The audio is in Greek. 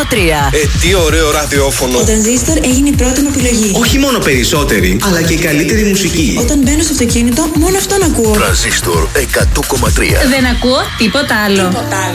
Τι ωραίο ραδιόφωνο. Ο Τρανζίστορ έγινε η πρώτη μου επιλογή. Όχι μόνο περισσότερη, αλλά και η καλύτερη μουσική. Όταν μπαίνω στο αυτοκίνητο, μόνο αυτόν ακούω. Τρανζίστορ 100,3. Δεν ακούω τίποτα άλλο.